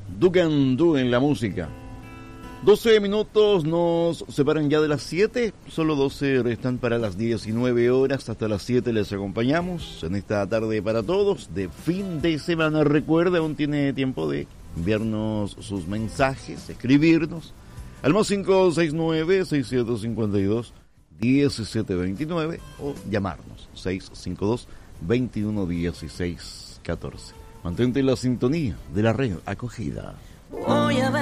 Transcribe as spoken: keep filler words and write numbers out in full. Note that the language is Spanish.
Dugan Du en la música. doce minutos nos separan ya de las siete, solo doce restan para las diecinueve horas, hasta las siete les acompañamos en esta tarde para todos de fin de semana. Recuerda, aún tiene tiempo de enviarnos sus mensajes, escribirnos al más cinco seis nueve, seis siete cinco dos, uno siete dos nueve o llamarnos seis cinco dos, veintiuno dieciséis catorce. Mantente en la sintonía de la red acogida.